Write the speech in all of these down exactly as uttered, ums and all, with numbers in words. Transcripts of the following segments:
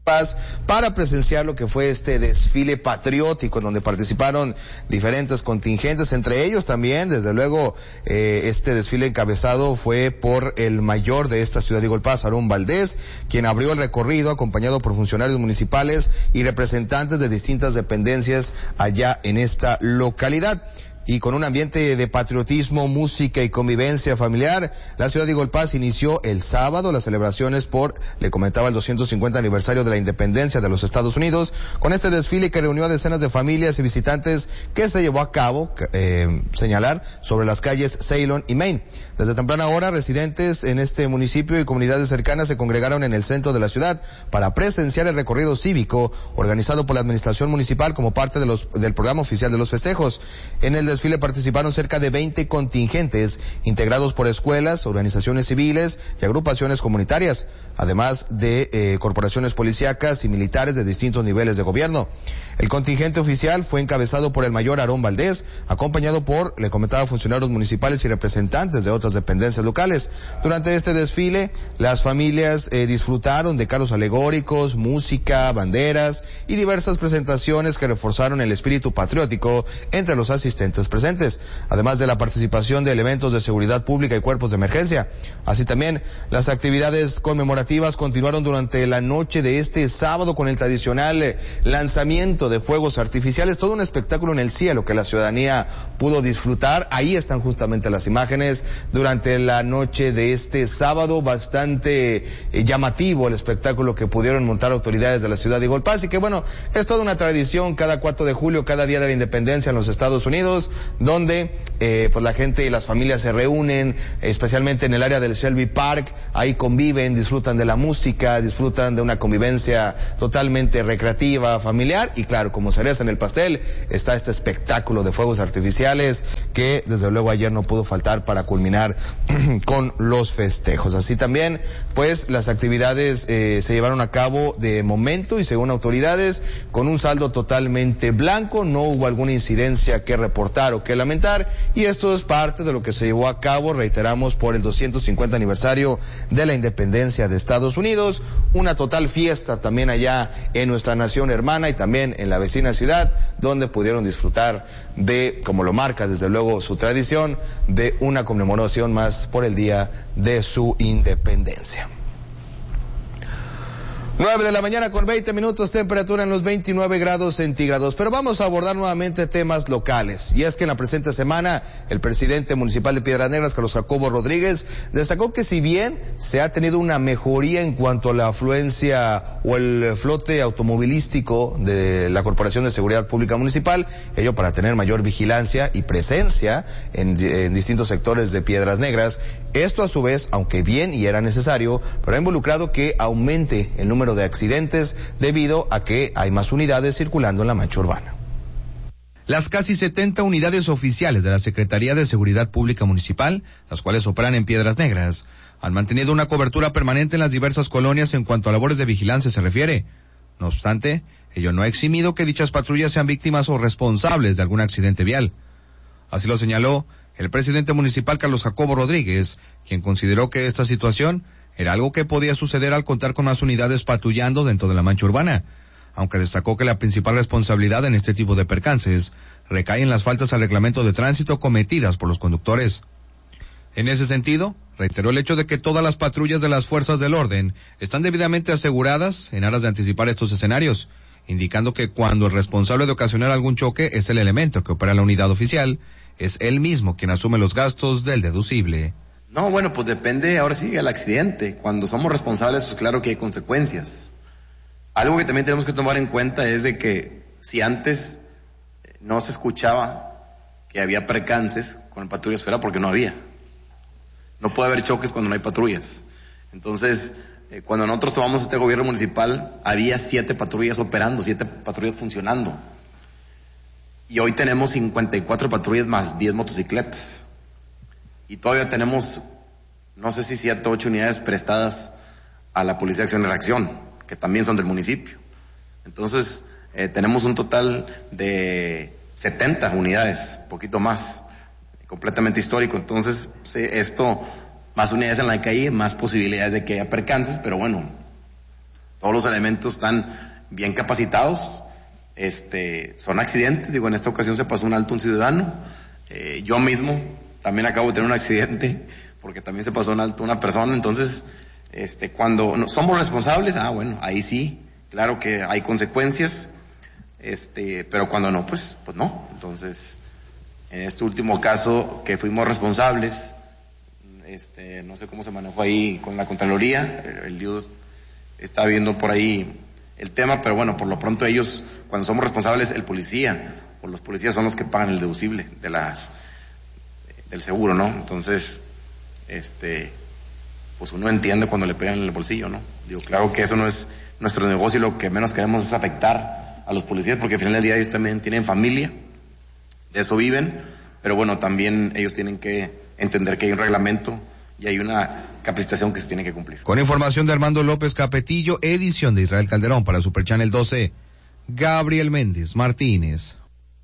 Paz para presenciar lo que fue este desfile patriótico en donde participaron diferentes contingentes, entre ellos también, desde luego, eh, este desfile encabezado fue por el mayor de esta ciudad de Golpaz, Aarón Valdés, quien abrió el recorrido acompañado por funcionarios municipales y representantes de distintas dependencias allá en esta localidad. Y con un ambiente de patriotismo, música y convivencia familiar, la ciudad de Golpaz inició el sábado las celebraciones por, le comentaba, el doscientos cincuenta aniversario de la independencia de los Estados Unidos, con este desfile que reunió a decenas de familias y visitantes que se llevó a cabo, eh, señalar, sobre las calles Ceylon y Main. Desde temprana hora, residentes en este municipio y comunidades cercanas se congregaron en el centro de la ciudad para presenciar el recorrido cívico organizado por la administración municipal como parte de los, del programa oficial de los festejos. En el desfile participaron cerca de veinte contingentes integrados por escuelas, organizaciones civiles y agrupaciones comunitarias, además de eh, corporaciones policíacas y militares de distintos niveles de gobierno. El contingente oficial fue encabezado por el mayor Aarón Valdés, acompañado por, le comentaba, funcionarios municipales y representantes de otras dependencias locales. Durante este desfile, las familias eh, disfrutaron de carros alegóricos, música, banderas y diversas presentaciones que reforzaron el espíritu patriótico entre los asistentes presentes, además de la participación de elementos de seguridad pública y cuerpos de emergencia. Así también, las actividades conmemorativas continuaron durante la noche de este sábado con el tradicional eh, lanzamiento de fuegos artificiales, todo un espectáculo en el cielo que la ciudadanía pudo disfrutar. Ahí están justamente las imágenes durante la noche de este sábado, bastante eh, llamativo el espectáculo que pudieron montar autoridades de la ciudad de Golpaz, y que bueno, es toda una tradición cada cuatro de julio, cada día de la independencia en los Estados Unidos, donde eh, pues la gente y las familias se reúnen, especialmente en el área del Shelby Park, ahí conviven, disfrutan de la música, disfrutan de una convivencia totalmente recreativa, familiar, y claro, como cereza en el pastel, está este espectáculo de fuegos artificiales que desde luego ayer no pudo faltar para culminar con los festejos. Así también, pues, las actividades eh, se llevaron a cabo de momento y según autoridades, con un saldo totalmente blanco, no hubo alguna incidencia que reportar o que lamentar, y esto es parte de lo que se llevó a cabo, reiteramos, por el doscientos cincuenta aniversario de la independencia de Estados Unidos, una total fiesta también allá en nuestra nación hermana y también en la vecina ciudad, donde pudieron disfrutar de, como lo marca desde luego su tradición, de una conmemoración más por el día de su independencia. nueve de la mañana con veinte minutos, temperatura en los veintinueve grados centígrados. Pero vamos a abordar nuevamente temas locales. Y es que en la presente semana, el presidente municipal de Piedras Negras, Carlos Jacobo Rodríguez, destacó que si bien se ha tenido una mejoría en cuanto a la afluencia o el flote automovilístico de la Corporación de Seguridad Pública Municipal, ello para tener mayor vigilancia y presencia en, en distintos sectores de Piedras Negras, esto a su vez, aunque bien y era necesario, pero ha involucrado que aumente el número de accidentes debido a que hay más unidades circulando en la mancha urbana. Las casi setenta unidades oficiales de la Secretaría de Seguridad Pública Municipal, las cuales operan en Piedras Negras, han mantenido una cobertura permanente en las diversas colonias en cuanto a labores de vigilancia se refiere. No obstante, ello no ha eximido que dichas patrullas sean víctimas o responsables de algún accidente vial. Así lo señaló el presidente municipal Carlos Jacobo Rodríguez, quien consideró que esta situación era algo que podía suceder al contar con más unidades patrullando dentro de la mancha urbana, aunque destacó que la principal responsabilidad en este tipo de percances recae en las faltas al reglamento de tránsito cometidas por los conductores. En ese sentido, reiteró el hecho de que todas las patrullas de las fuerzas del orden están debidamente aseguradas en aras de anticipar estos escenarios, indicando que cuando el responsable de ocasionar algún choque es el elemento que opera la unidad oficial, es él mismo quien asume los gastos del deducible. No, bueno, pues depende, ahora sí, del accidente. Cuando somos responsables, pues claro que hay consecuencias. Algo que también tenemos que tomar en cuenta es de que si antes no se escuchaba que había percances con patrullas fuera, porque no había. No puede haber choques cuando no hay patrullas. Entonces, eh, cuando nosotros tomamos este gobierno municipal, había siete patrullas operando, siete patrullas funcionando. Y hoy tenemos cincuenta y cuatro patrullas más diez motocicletas. Y todavía tenemos, no sé si siete o ocho unidades prestadas a la Policía de Acción y Reacción, que también son del municipio. Entonces, eh, tenemos un total de setenta unidades, poquito más, completamente histórico. Entonces, sí, esto, más unidades en la calle, más posibilidades de que haya percances, pero bueno, todos los elementos están bien capacitados. Este, son accidentes, digo, en esta ocasión se pasó un alto un ciudadano, eh, yo mismo también acabo de tener un accidente, porque también se pasó un alto una persona, entonces, este, cuando no, somos responsables, ah, bueno, ahí sí, claro que hay consecuencias, este, pero cuando no, pues, pues no, entonces, en este último caso que fuimos responsables, este, no sé cómo se manejó ahí con la Contraloría, el, el I U D está viendo por ahí el tema, pero bueno, por lo pronto ellos, cuando somos responsables, el policía, o los policías son los que pagan el deducible de las, del seguro, ¿no? Entonces, este, pues uno entiende cuando le pegan en el bolsillo, ¿no? Digo, claro que eso no es nuestro negocio y lo que menos queremos es afectar a los policías, porque al final del día ellos también tienen familia, de eso viven, pero bueno, también ellos tienen que entender que hay un reglamento y hay una capacitación que se tiene que cumplir. Con información de Armando López Capetillo, edición de Israel Calderón para Super Channel doce, Gabriel Méndez Martínez.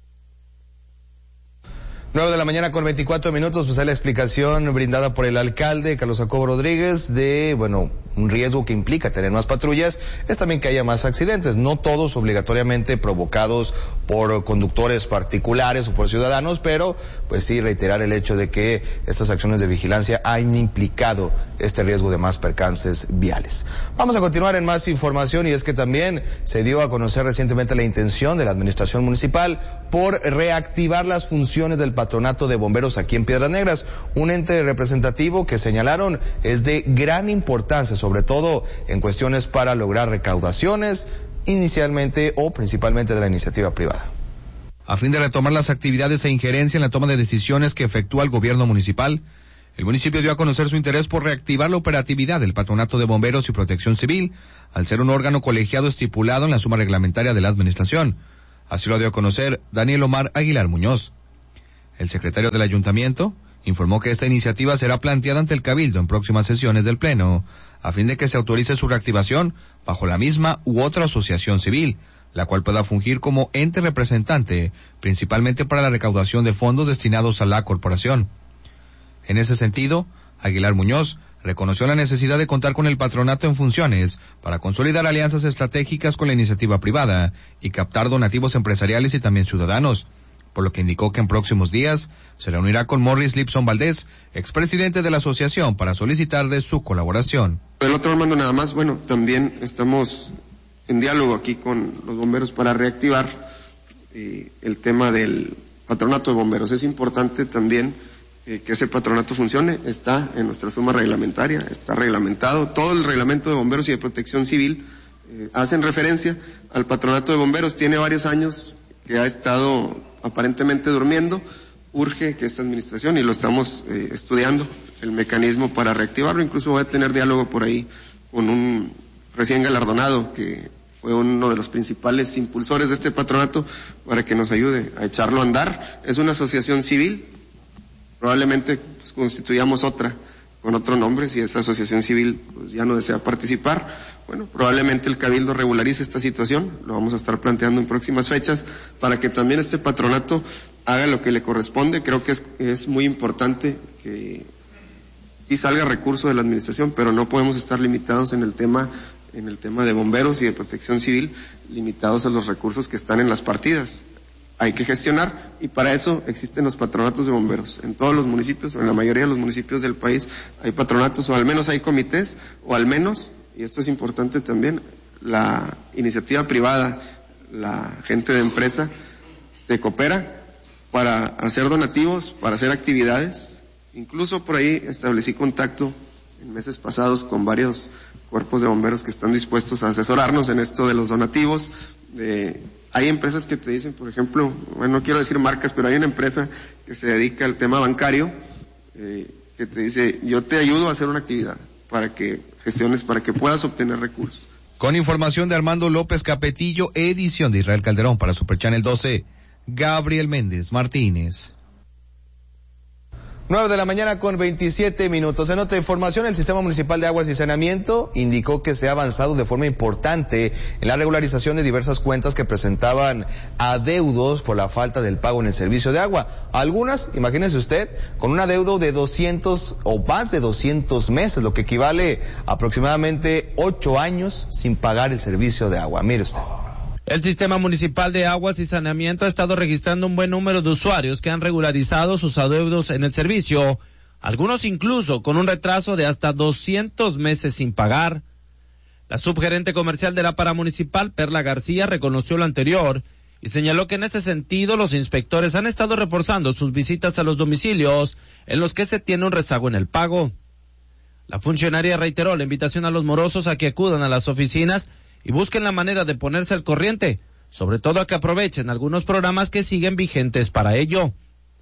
nueve de la mañana con veinticuatro minutos, pues hay la explicación brindada por el alcalde Carlos Jacobo Rodríguez de, bueno, un riesgo que implica tener más patrullas es también que haya más accidentes, no todos obligatoriamente provocados por conductores particulares o por ciudadanos, pero pues sí reiterar el hecho de que estas acciones de vigilancia han implicado este riesgo de más percances viales. Vamos a continuar en más información, y es que también se dio a conocer recientemente la intención de la administración municipal por reactivar las funciones del Patronato de Bomberos aquí en Piedras Negras, un ente representativo que señalaron es de gran importancia, sobre todo en cuestiones para lograr recaudaciones, inicialmente o principalmente de la iniciativa privada. A fin de retomar las actividades e injerencia en la toma de decisiones que efectúa el gobierno municipal, el municipio dio a conocer su interés por reactivar la operatividad del Patronato de Bomberos y Protección Civil, al ser un órgano colegiado estipulado en la suma reglamentaria de la administración. Así lo dio a conocer Daniel Omar Aguilar Muñoz. El secretario del ayuntamiento informó que esta iniciativa será planteada ante el Cabildo en próximas sesiones del Pleno, a fin de que se autorice su reactivación bajo la misma u otra asociación civil, la cual pueda fungir como ente representante, principalmente para la recaudación de fondos destinados a la corporación. En ese sentido, Aguilar Muñoz reconoció la necesidad de contar con el patronato en funciones para consolidar alianzas estratégicas con la iniciativa privada y captar donativos empresariales y también ciudadanos, por lo que indicó que en próximos días se reunirá con Morris Lipson Valdés, expresidente de la asociación, para solicitar de su colaboración. Del otro mando nada más, bueno, también estamos en diálogo aquí con los bomberos para reactivar eh, el tema del patronato de bomberos. Es importante también eh, que ese patronato funcione, está en nuestra suma reglamentaria, está reglamentado, todo el reglamento de bomberos y de protección civil eh, hacen referencia al patronato de bomberos, tiene varios años que ha estado aparentemente durmiendo, urge que esta administración, y lo estamos eh, estudiando, el mecanismo para reactivarlo, incluso voy a tener diálogo por ahí con un recién galardonado que fue uno de los principales impulsores de este patronato para que nos ayude a echarlo a andar. Es una asociación civil, probablemente pues, constituyamos otra con otro nombre, si esa asociación civil pues, ya no desea participar, bueno, probablemente el Cabildo regularice esta situación, lo vamos a estar planteando en próximas fechas, para que también este patronato haga lo que le corresponde. Creo que es, es muy importante que sí salga recurso de la administración, pero no podemos estar limitados en el tema, en el tema de bomberos y de protección civil, limitados a los recursos que están en las partidas. Hay que gestionar, y para eso existen los patronatos de bomberos. En todos los municipios, o en la mayoría de los municipios del país, hay patronatos, o al menos hay comités, o al menos, y esto es importante también, la iniciativa privada, la gente de empresa, se coopera para hacer donativos, para hacer actividades. Incluso por ahí establecí contacto en meses pasados con varios cuerpos de bomberos que están dispuestos a asesorarnos en esto de los donativos. De, hay empresas que te dicen, por ejemplo, bueno, no quiero decir marcas, pero hay una empresa que se dedica al tema bancario, eh, que te dice, yo te ayudo a hacer una actividad para que gestiones, para que puedas obtener recursos. Con información de Armando López Capetillo, edición de Israel Calderón para Super Channel doce, Gabriel Méndez Martínez. nueve de la mañana con veintisiete minutos. En otra información, el Sistema Municipal de Aguas y Saneamiento indicó que se ha avanzado de forma importante en la regularización de diversas cuentas que presentaban adeudos por la falta del pago en el servicio de agua. Algunas, imagínese usted, con un adeudo de doscientos o más de doscientos meses, lo que equivale a aproximadamente ocho años sin pagar el servicio de agua. Mire usted. El Sistema Municipal de Aguas y Saneamiento ha estado registrando un buen número de usuarios que han regularizado sus adeudos en el servicio, algunos incluso con un retraso de hasta doscientos meses sin pagar. La subgerente comercial de la Paramunicipal, Perla García, reconoció lo anterior y señaló que en ese sentido los inspectores han estado reforzando sus visitas a los domicilios en los que se tiene un rezago en el pago. La funcionaria reiteró la invitación a los morosos a que acudan a las oficinas y busquen la manera de ponerse al corriente, sobre todo a que aprovechen algunos programas que siguen vigentes para ello.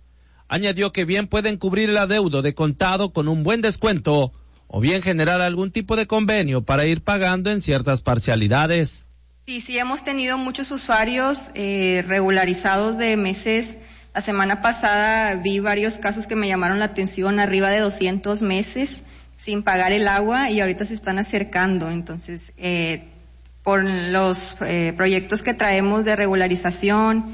Añadió que bien pueden cubrir el adeudo de contado con un buen descuento o bien generar algún tipo de convenio para ir pagando en ciertas parcialidades. Sí, sí hemos tenido muchos usuarios eh, regularizados de meses. La semana pasada vi varios casos que me llamaron la atención, arriba de doscientos meses sin pagar el agua, y ahorita se están acercando. Entonces, eh, por los eh, proyectos que traemos de regularización,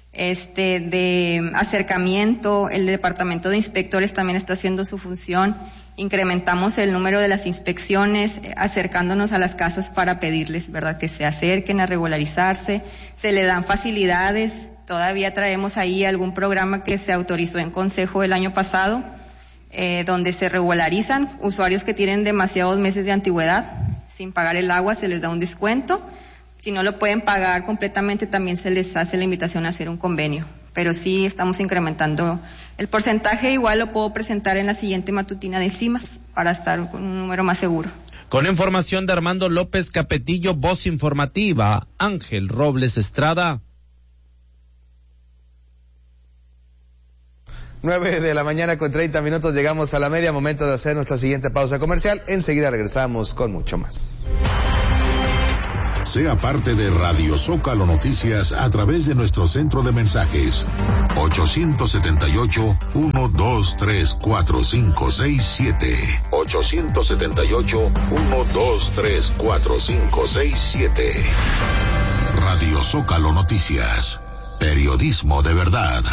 este, de acercamiento, el departamento de inspectores también está haciendo su función. Incrementamos el número de las inspecciones, eh, acercándonos a las casas para pedirles, ¿verdad?, que se acerquen a regularizarse. Se le dan facilidades. Todavía traemos ahí algún programa que se autorizó en consejo el año pasado, eh, donde se regularizan usuarios que tienen demasiados meses de antigüedad sin pagar el agua, se les da un descuento. Si no lo pueden pagar completamente, también se les hace la invitación a hacer un convenio. Pero sí estamos incrementando el porcentaje. Igual lo puedo presentar en la siguiente matutina de CIMAS para estar con un número más seguro. Con información de Armando López Capetillo, voz informativa, Ángel Robles Estrada. nueve de la mañana con treinta minutos, llegamos a la media, momento de hacer nuestra siguiente pausa comercial. Enseguida regresamos con mucho más. Sea parte de Radio Zócalo Noticias a través de nuestro centro de mensajes ocho siete ocho, uno dos tres, cuatro cinco seis siete ocho siete ocho, uno dos tres, cuatro cinco seis siete. Radio Zócalo Noticias, periodismo de verdad.